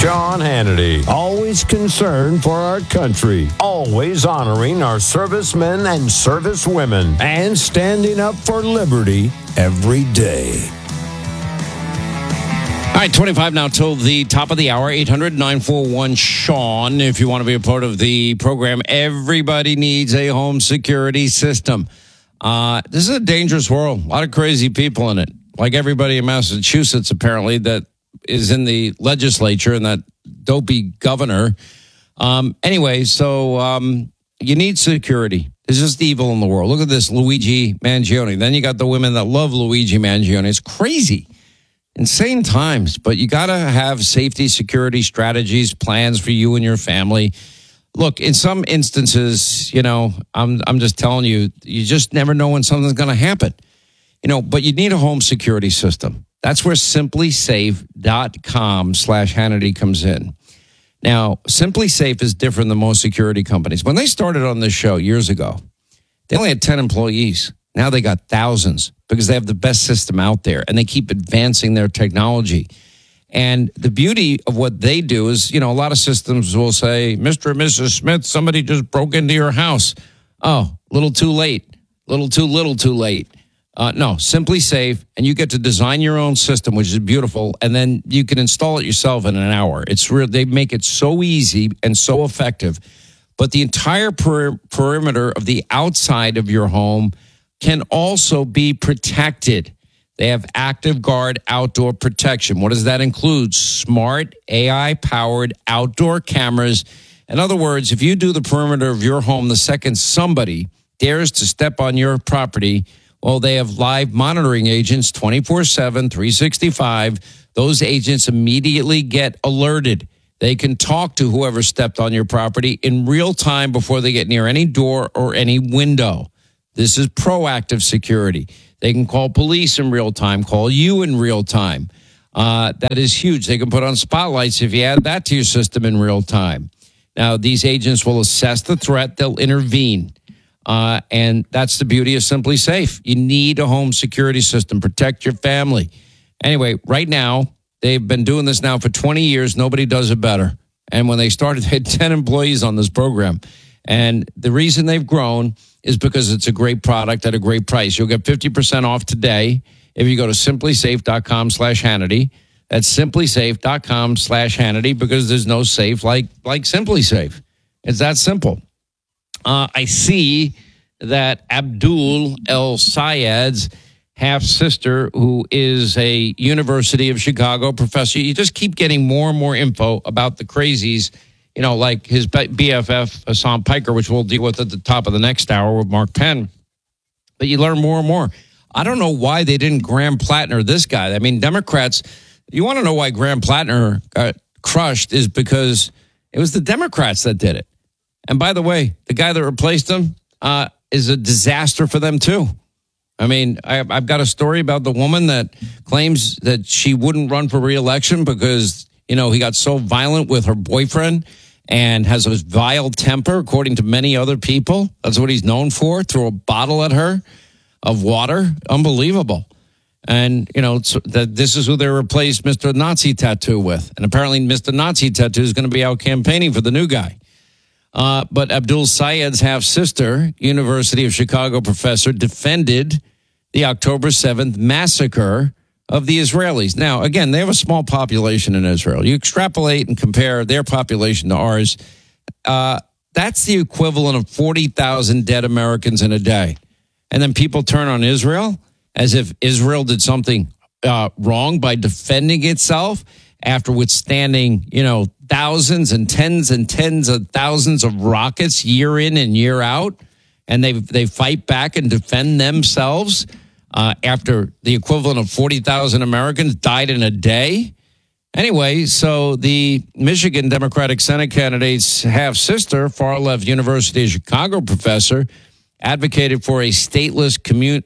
Sean Hannity, always concerned for our country, always honoring our servicemen and servicewomen, and standing up for liberty every day. All right, 25 now till the top of the hour, 800-941-SEAN. If you want to be a part of the program, everybody needs a home security system. This is a dangerous world. A lot of crazy people in it. Like everybody in Massachusetts, apparently, that is in the legislature and that dopey governor. Anyway, so you need security. There's just evil in the world. Look at this, Luigi Mangione. Then you got the women that love Luigi Mangione. It's crazy. Insane times, but you got to have safety, security strategies, plans for you and your family. Look, in some instances, you know, I'm just telling you, you just never know when something's going to happen. You know, but you need a home security system. That's where SimpliSafe.com/Hannity comes in. Now, SimpliSafe is different than most security companies. When they started on this show years ago, they only had 10 employees. Now they got thousands because they have the best system out there and they keep advancing their technology. And the beauty of what they do is, you know, a lot of systems will say, Mr. and Mrs. Smith, somebody just broke into your house. Oh, little too late. Little too late. No, SimpliSafe, and you get to design your own system, which is beautiful, and then you can install it yourself in an hour. It's real. They make it so easy and so effective. But the entire perimeter of the outside of your home can also be protected. They have Active Guard outdoor protection. What does that include? Smart AI-powered outdoor cameras. In other words, if you do the perimeter of your home the second somebody dares to step on your property, well, they have live monitoring agents 24/7, 365. Those agents immediately get alerted. They can talk to whoever stepped on your property in real time before they get near any door or any window. This is proactive security. They can call police in real time, call you in real time. That is huge. They can put on spotlights if you add that to your system in real time. Now, these agents will assess the threat. They'll intervene. And that's the beauty of SimpliSafe. You need a home security system. Protect your family. Anyway, right now, they've been doing this now for 20 years. Nobody does it better. And when they started, they had 10 employees on this program. And the reason they've grown is because it's a great product at a great price. You'll get 50% off today if you go to SimpliSafe.com/Hannity. That's SimpliSafe.com/Hannity because there's no safe like SimpliSafe. It's that simple. I see that Abdul El Sayed's half-sister, who is a University of Chicago professor, you just keep getting more and more info about the crazies, you know, like his BFF, Hassan Piker, which we'll deal with at the top of the next hour with Mark Penn. But you learn more and more. I don't know why they didn't Graham Plattner this guy. I mean, Democrats, you want to know why Graham Plattner got crushed is because it was the Democrats that did it. And by the way, the guy that replaced him is a disaster for them, too. I mean, I've got a story about the woman that claims that she wouldn't run for re-election because, you know, he got so violent with her boyfriend and has a vile temper, according to many other people. That's what he's known for. Threw a bottle at her of water. Unbelievable. And, you know, this is who they replaced Mr. Nazi Tattoo with. And apparently Mr. Nazi Tattoo is going to be out campaigning for the new guy. But Abdul Sayed's half-sister, University of Chicago professor, defended the October 7th massacre of the Israelis. Now, again, they have a small population in Israel. You extrapolate and compare their population to ours. That's the equivalent of 40,000 dead Americans in a day. And then people turn on Israel as if Israel did something wrong by defending itself after withstanding, you know, thousands and tens of thousands of rockets year in and year out. And they fight back and defend themselves after the equivalent of 40,000 Americans died in a day. Anyway, so the Michigan Democratic Senate candidate's half-sister, far-left University of Chicago professor, advocated for a stateless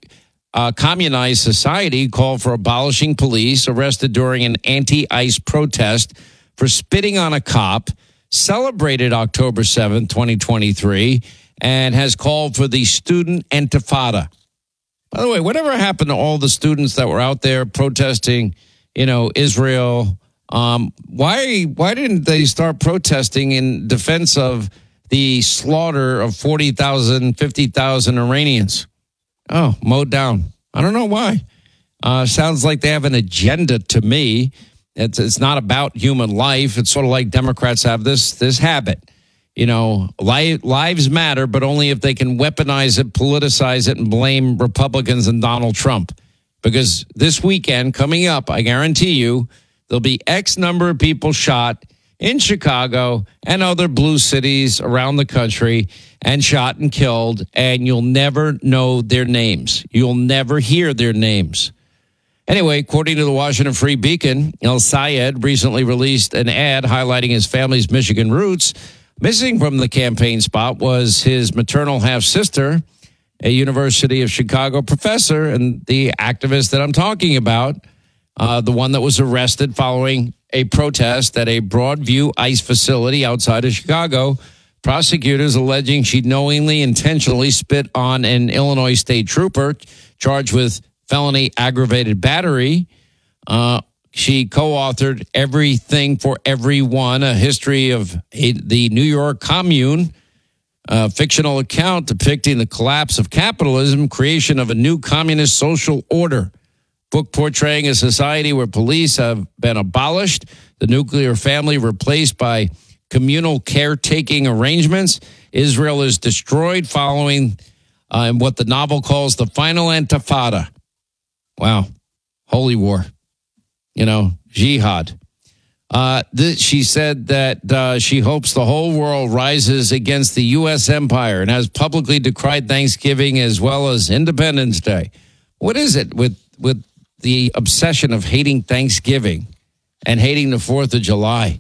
communized society, called for abolishing police, arrested during an anti-ICE protest for spitting on a cop, celebrated October 7th, 2023, and has called for the student intifada. By the way, whatever happened to all the students that were out there protesting, you know, Israel Why didn't they start protesting in defense of the slaughter of 40,000, 50,000 Iranians? Oh, mowed down. I don't know why. Sounds like they have an agenda to me. It's not about human life. It's sort of like Democrats have this habit. Lives matter, but only if they can weaponize it, politicize it, and blame Republicans and Donald Trump. Because this weekend coming up, I guarantee you, there'll be X number of people shot in Chicago and other blue cities around the country and shot and killed, and you'll never know their names. You'll never hear their names. Anyway, according to the Washington Free Beacon, El Sayed recently released an ad highlighting his family's Michigan roots. Missing from the campaign spot was his maternal half-sister, a University of Chicago professor, and the activist that I'm talking about, the one that was arrested following a protest at a Broadview ICE facility outside of Chicago. Prosecutors alleging she knowingly, intentionally spit on an Illinois state trooper charged with felony aggravated battery. She co-authored Everything for Everyone, a history of the New York Commune, a fictional account depicting the collapse of capitalism, creation of a new communist social order. Book portraying a society where police have been abolished, the nuclear family replaced by communal caretaking arrangements. Israel is destroyed following what the novel calls the final intifada. Wow. Holy war. Jihad. She said that she hopes the whole world rises against the U.S. empire and has publicly decried Thanksgiving as well as Independence Day. What is it with the obsession of hating Thanksgiving and hating the 4th of July?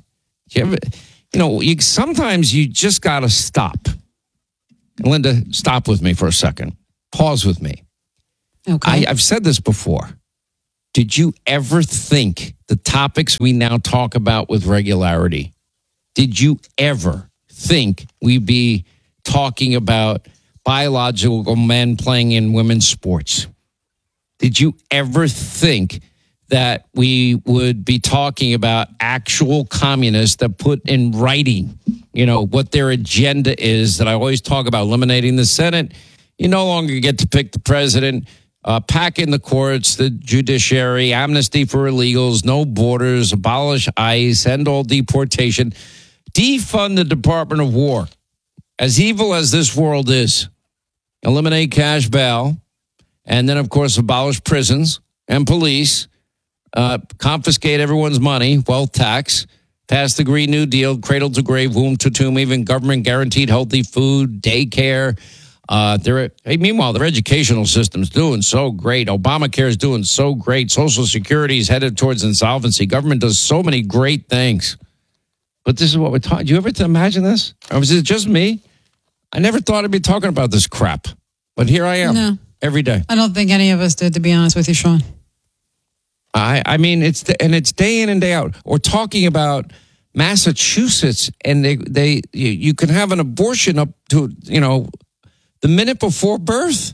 Sometimes you just got to stop. Linda, stop with me for a second. Pause with me. Okay. I've said this before. Did you ever think the topics we now talk about with regularity, did you ever think we'd be talking about biological men playing in women's sports? Did you ever think that we would be talking about actual communists that put in writing, what their agenda is, that I always talk about, eliminating the Senate? You no longer get to pick the president. Pack in the courts, the judiciary, amnesty for illegals, no borders, abolish ICE, end all deportation, defund the Department of War. As evil as this world is, eliminate cash bail, and then, of course, abolish prisons and police, confiscate everyone's money, wealth tax, pass the Green New Deal, cradle to grave, womb to tomb, even government-guaranteed healthy food, daycare. Meanwhile, their educational system's doing so great. Obamacare is doing so great. Social Security is headed towards insolvency. Government does so many great things. But this is what we're talking. Do you ever imagine this? Or was it just me? I never thought I'd be talking about this crap. But here I am every day. I don't think any of us did, to be honest with you, Sean. I mean, it's day in and day out. Or talking about Massachusetts, and you can have an abortion up to, the minute before birth.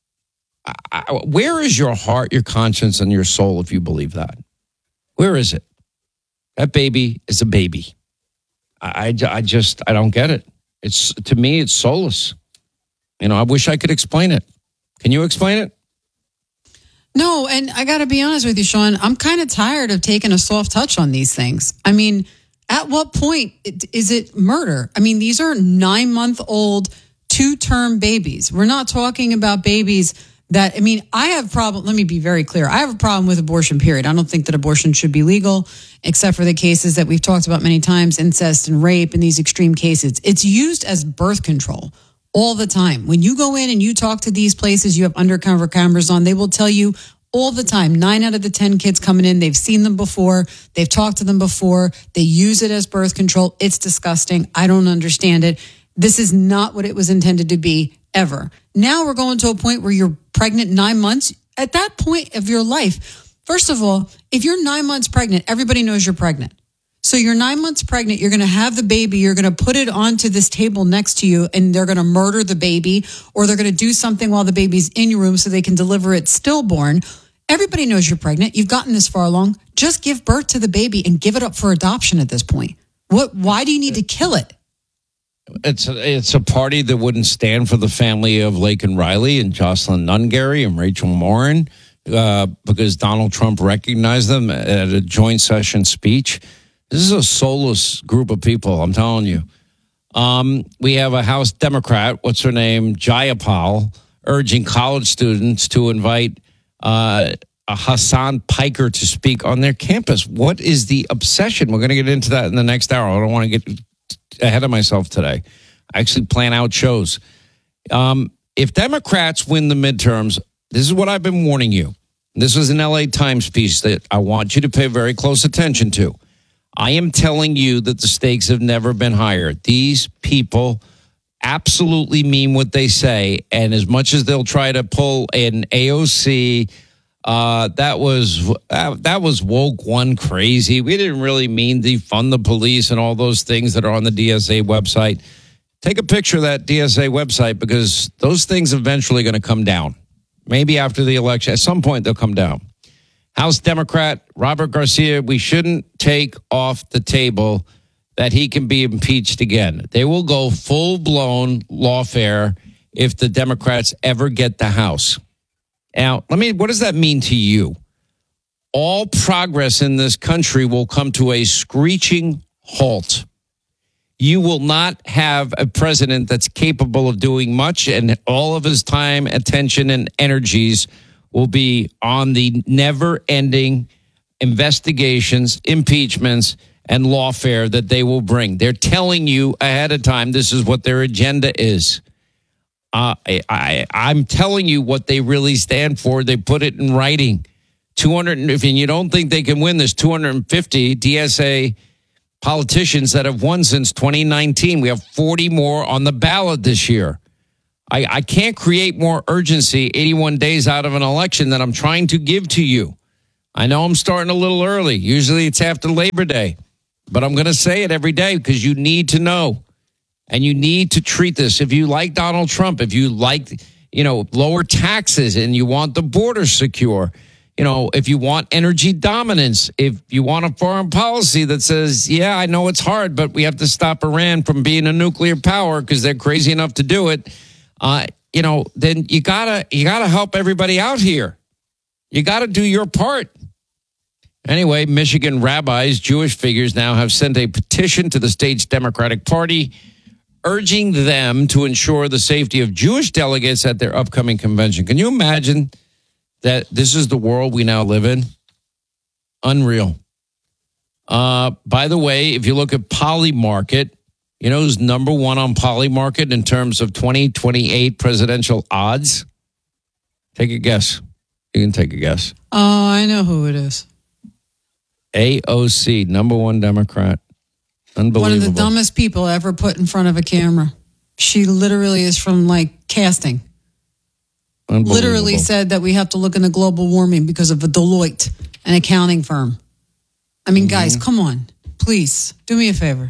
Where is your heart, your conscience, and your soul if you believe that? Where is it? That baby is a baby. I don't get it. To me, it's soulless. I wish I could explain it. Can you explain it? No, and I got to be honest with you, Sean. I'm kind of tired of taking a soft touch on these things. I mean, at what point is it murder? I mean, these are 9-month-old, 2-term babies. We're not talking about babies that, I have a problem. Let me be very clear. I have a problem with abortion, period. I don't think that abortion should be legal, except for the cases that we've talked about many times, incest and rape and these extreme cases. It's used as birth control all the time. When you go in and you talk to these places, you have undercover cameras on, they will tell you all the time, 9 out of the 10 kids coming in, they've seen them before, they've talked to them before, they use it as birth control. It's disgusting. I don't understand it. This is not what it was intended to be ever. Now we're going to a point where you're pregnant 9 months. At that point of your life, first of all, if you're 9 months pregnant, everybody knows you're pregnant. So you're 9 months pregnant, you're going to have the baby, you're going to put it onto this table next to you, and they're going to murder the baby, or they're going to do something while the baby's in your room so they can deliver it stillborn. Everybody knows you're pregnant. You've gotten this far along. Just give birth to the baby and give it up for adoption at this point. Why do you need to kill it? It's a party that wouldn't stand for the family of Laken Riley and Jocelyn Nungary and Rachel Morin because Donald Trump recognized them at a joint session speech. This is a soulless group of people, I'm telling you. We have a House Democrat, what's her name, Jayapal, urging college students to invite a Hassan Piker to speak on their campus. What is the obsession? We're going to get into that in the next hour. I don't want to get ahead of myself today. I actually plan out shows. If Democrats win the midterms, this is what I've been warning you. This was an LA Times piece that I want you to pay very close attention to. I am telling you that the stakes have never been higher. These people absolutely mean what they say. And as much as they'll try to pull an AOC, that was woke one crazy. We didn't really mean defund the police and all those things that are on the DSA website. Take a picture of that DSA website because those things eventually going to come down. Maybe after the election. At some point, they'll come down. House Democrat Robert Garcia, we shouldn't take off the table that he can be impeached again. They will go full-blown lawfare if the Democrats ever get the House. Now, what does that mean to you? All progress in this country will come to a screeching halt. You will not have a president that's capable of doing much, and all of his time, attention, and energies will be on the never-ending investigations, impeachments, and lawfare that they will bring. They're telling you ahead of time this is what their agenda is. I'm telling you what they really stand for. They put it in writing. 200, if you don't think they can win, there's 250 DSA politicians that have won since 2019. We have 40 more on the ballot this year. I can't create more urgency 81 days out of an election that I'm trying to give to you. I know I'm starting a little early. Usually it's after Labor Day. But I'm going to say it every day because you need to know. And you need to treat this. If you like Donald Trump, if you like, lower taxes and you want the border secure, if you want energy dominance, if you want a foreign policy that says, yeah, I know it's hard, but we have to stop Iran from being a nuclear power because they're crazy enough to do it. Then you gotta help everybody out here. You got to do your part. Anyway, Michigan rabbis, Jewish figures now have sent a petition to the state's Democratic Party urging them to ensure the safety of Jewish delegates at their upcoming convention. Can you imagine that this is the world we now live in? Unreal. By the way, if you look at Polymarket, you know who's number one on Polymarket in terms of 2028 presidential odds? Take a guess. You can take a guess. Oh, I know who it is. AOC, number one Democrat. Unbelievable. One of the dumbest people ever put in front of a camera. She literally is from casting. Literally said that we have to look into global warming because of a Deloitte, an accounting firm. I mean, guys, come on. Please, do me a favor.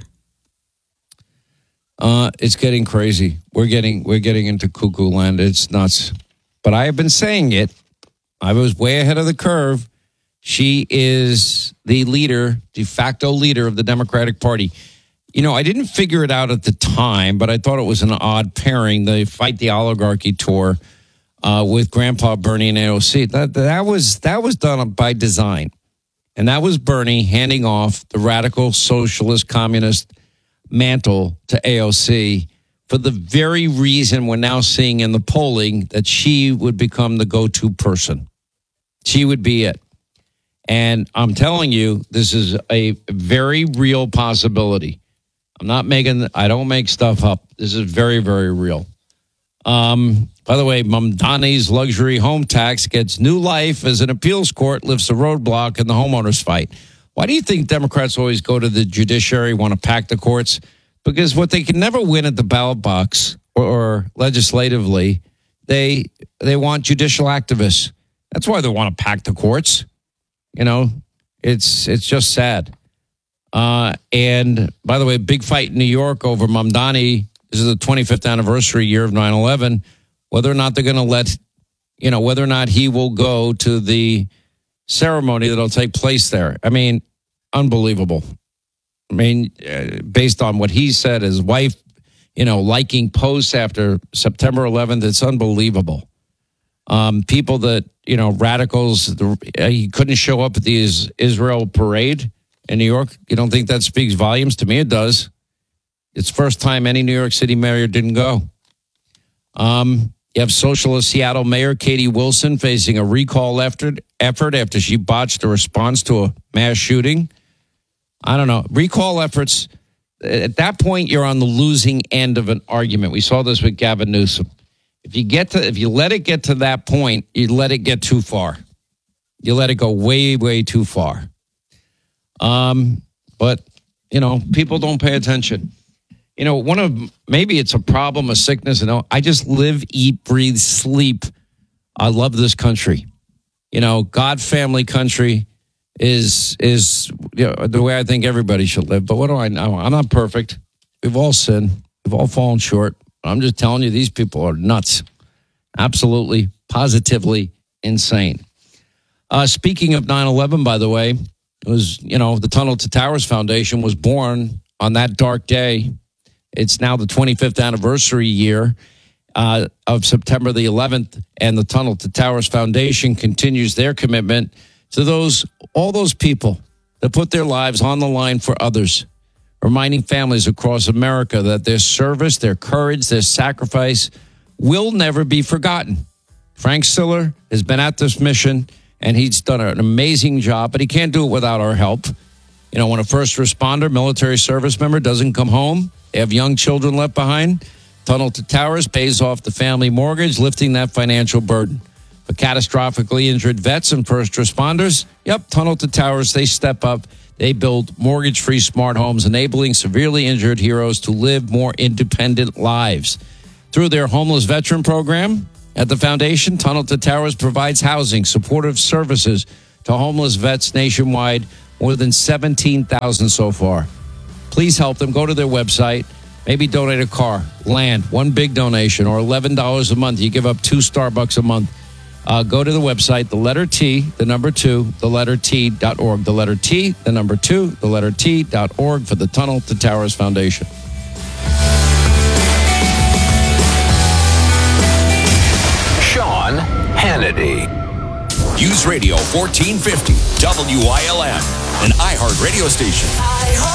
It's getting crazy. We're getting into cuckoo land. It's nuts. But I have been saying it. I was way ahead of the curve. She is the leader, de facto leader of the Democratic Party. I didn't figure it out at the time, but I thought it was an odd pairing, the Fight the Oligarchy tour with Grandpa Bernie and AOC. That was done by design. And that was Bernie handing off the radical socialist communist mantle to AOC for the very reason we're now seeing in the polling that she would become the go-to person. She would be it. And I'm telling you, this is a very real possibility. I don't make stuff up. This is very, very real. By the way, Mamdani's luxury home tax gets new life as an appeals court lifts a roadblock in the homeowners fight. Why do you think Democrats always go to the judiciary, want to pack the courts? Because what they can never win at the ballot box or legislatively, they want judicial activists. That's why they want to pack the courts. It's just sad. And by the way, big fight in New York over Mamdani. This is the 25th anniversary year of 9/11. Whether or not they're going to let whether or not he will go to the ceremony that'll take place there. I mean, unbelievable. I mean, based on what he said, his wife, liking posts after September 11th, it's unbelievable. People that, radicals, he couldn't show up at the Israel parade in New York. You don't think that speaks volumes? To me, it does. It's first time any New York City mayor didn't go. You have socialist Seattle Mayor Katie Wilson facing a recall effort after she botched a response to a mass shooting. I don't know. Recall efforts, at that point, you're on the losing end of an argument. We saw this with Gavin Newsom. If you let it get to that point, you let it get too far. You let it go way, way too far. But, people don't pay attention. Maybe it's a problem, a sickness. I just live, eat, breathe, sleep. I love this country. God, family, country is the way I think everybody should live. But what do I know? I'm not perfect. We've all sinned. We've all fallen short. I'm just telling you, these people are nuts. Absolutely, positively insane. Speaking of 9/11, by the way, it was, the Tunnel to Towers Foundation was born on that dark day. It's now the 25th anniversary year of September the 11th, and the Tunnel to Towers Foundation continues their commitment to all those people that put their lives on the line for others, reminding families across America that their service, their courage, their sacrifice will never be forgotten. Frank Siller has been at this mission, and he's done an amazing job, but he can't do it without our help. When a first responder, military service member doesn't come home, they have young children left behind, Tunnel to Towers pays off the family mortgage, lifting that financial burden. For catastrophically injured vets and first responders, Tunnel to Towers, they step up. They build mortgage-free smart homes, enabling severely injured heroes to live more independent lives. Through their homeless veteran program at the foundation, Tunnel to Towers provides housing, supportive services to homeless vets nationwide, more than 17,000 so far. Please help them. Go to their website. Maybe donate a car, land, one big donation, or $11 a month. You give up 2 Starbucks a month. Go to the website, the letter T, the number 2, the letter T.org. The letter T, the number 2, the letter T.org for the Tunnel to Towers Foundation. Sean Hannity. News Radio 1450, WILM, an iHeart radio station.